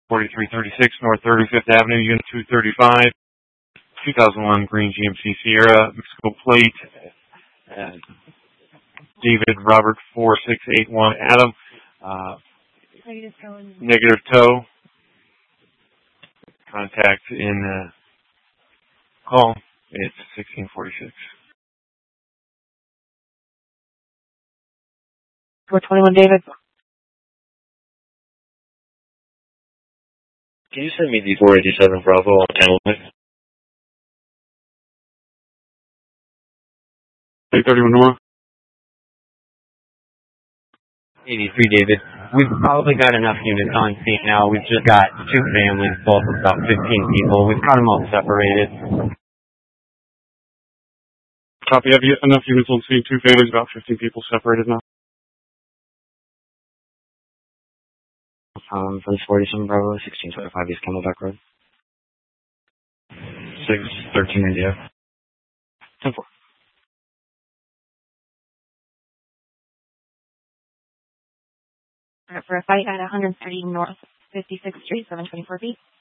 4336 North 35th Avenue, Unit 235, 2001 Green GMC Sierra, Mexico Plate, David Robert 4681 Adam, negative tow. Contact in call. It's 1646. 421 David. Can you send me the 487 Bravo on Hamilton? 831 Nora. 83 David. We've probably got enough units on scene now. We've just got two families, both of about 15 people. We've got them all separated. Copy. Have you enough units on scene? Two families, about 15 people separated now. From 47 Bravo, 1625 East Camelback Road. 613 India. 10-4. For a fight at 130 North 56th Street, 724 feet.